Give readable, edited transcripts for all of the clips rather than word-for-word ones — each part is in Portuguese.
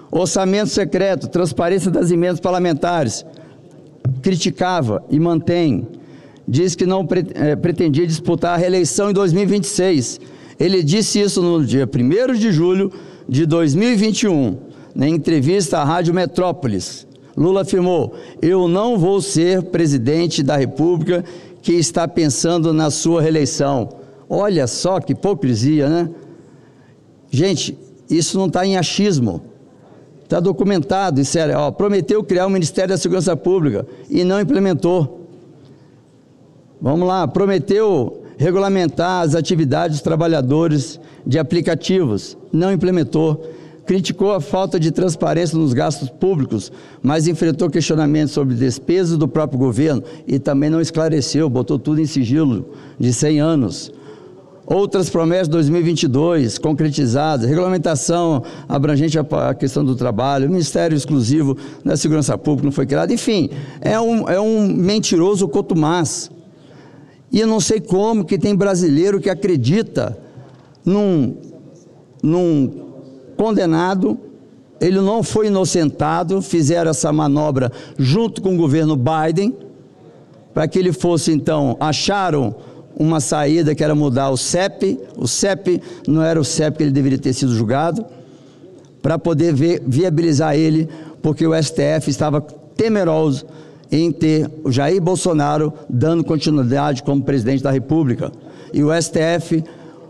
Orçamento secreto, transparência das emendas parlamentares, criticava e mantém. Diz que não pretendia disputar a reeleição em 2026. Ele disse isso no dia 1º de julho de 2021, na entrevista à Rádio Metrópolis. Lula afirmou: eu não vou ser presidente da República que está pensando na sua reeleição. Olha só que hipocrisia, né? Gente, isso não está em achismo. Está documentado, isso é, prometeu criar o Ministério da Segurança Pública e não implementou. Vamos lá, prometeu regulamentar as atividades dos trabalhadores de aplicativos, não implementou. Criticou a falta de transparência nos gastos públicos, mas enfrentou questionamentos sobre despesas do próprio governo e também não esclareceu, botou tudo em sigilo de 100 anos. Outras promessas de 2022, concretizadas, regulamentação abrangente à questão do trabalho, Ministério Exclusivo da Segurança Pública não foi criado, enfim, é um mentiroso contumaz. E eu não sei como que tem brasileiro que acredita num condenado, ele não foi inocentado, fizeram essa manobra junto com o governo Biden, para que ele fosse então, acharam uma saída que era mudar o CEP não era o CEP que ele deveria ter sido julgado, para poder viabilizar ele, porque o STF estava temeroso em ter o Jair Bolsonaro dando continuidade como presidente da República. E o STF,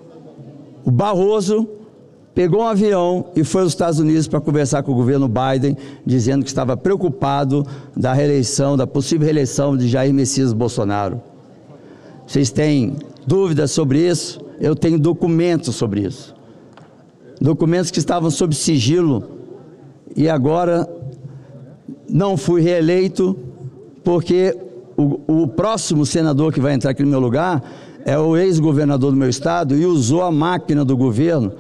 o Barroso, pegou um avião e foi aos Estados Unidos para conversar com o governo Biden, dizendo que estava preocupado da reeleição, da possível reeleição de Jair Messias Bolsonaro. Vocês têm dúvidas sobre isso? Eu tenho documentos sobre isso. Documentos que estavam sob sigilo e agora não fui reeleito porque o próximo senador que vai entrar aqui no meu lugar é o ex-governador do meu estado e usou a máquina do governo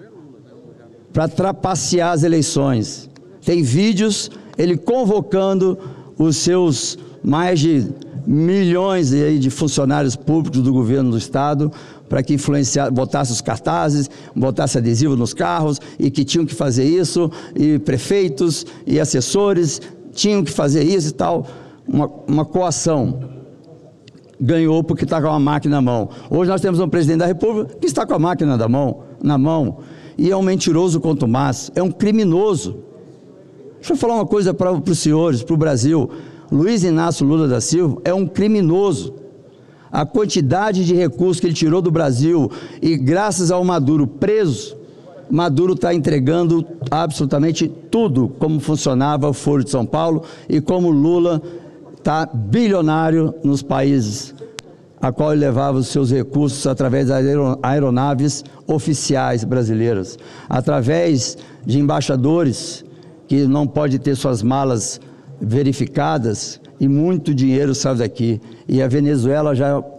para trapacear as eleições. Tem vídeos, ele convocando os seus mais de milhões aí de funcionários públicos do governo do estado para que botasse os cartazes, botasse adesivo nos carros e que tinham que fazer isso, e prefeitos e assessores tinham que fazer isso e tal, uma coação. Ganhou porque está com a máquina na mão. Hoje nós temos um presidente da República que está com a máquina na mão, e é um mentiroso contumaz, é um criminoso. Deixa eu falar uma coisa para os senhores, para o Brasil. Luiz Inácio Lula da Silva é um criminoso. A quantidade de recursos que ele tirou do Brasil e graças ao Maduro preso, Maduro está entregando absolutamente tudo como funcionava o Foro de São Paulo e como Lula está bilionário nos países a qual ele levava os seus recursos através das aeronaves oficiais brasileiras, através de embaixadores que não pode ter suas malas verificadas e muito dinheiro sai daqui. E a Venezuela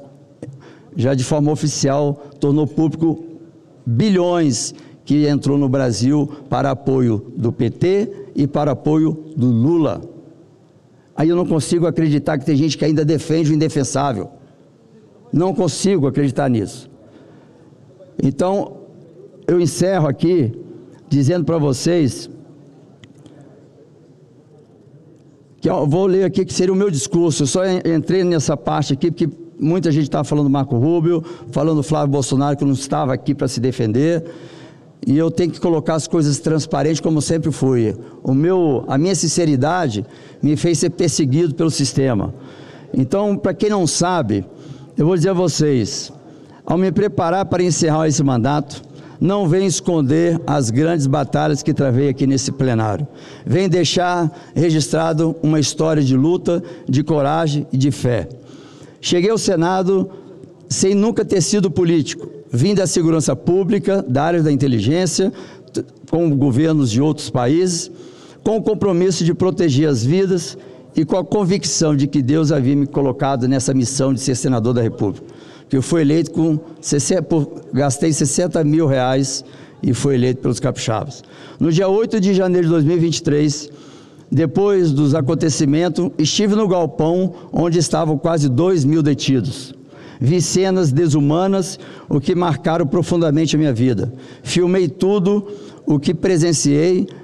já de forma oficial tornou público bilhões que entrou no Brasil para apoio do PT e para apoio do Lula. Aí eu não consigo acreditar que tem gente que ainda defende o indefensável. Não consigo acreditar nisso. Então, eu encerro aqui dizendo para vocês que eu vou ler aqui que seria o meu discurso. Eu só entrei nessa parte aqui porque muita gente estava falando Marco Rubio, falando Flávio Bolsonaro, que não estava aqui para se defender, e eu tenho que colocar as coisas transparentes como sempre fui. A minha sinceridade me fez ser perseguido pelo sistema. Então, para quem não sabe, eu vou dizer a vocês, ao me preparar para encerrar esse mandato, não venho esconder as grandes batalhas que travei aqui nesse plenário. Venho deixar registrado uma história de luta, de coragem e de fé. Cheguei ao Senado sem nunca ter sido político. Vim da segurança pública, da área da inteligência, com governos de outros países, com o compromisso de proteger as vidas e com a convicção de que Deus havia me colocado nessa missão de ser senador da República. Que eu fui eleito gastei R$60 mil e fui eleito pelos capixabas. No dia 8 de janeiro de 2023, depois dos acontecimentos, estive no galpão onde estavam quase 2.000 detidos. Vi cenas desumanas, o que marcaram profundamente a minha vida. Filmei tudo o que presenciei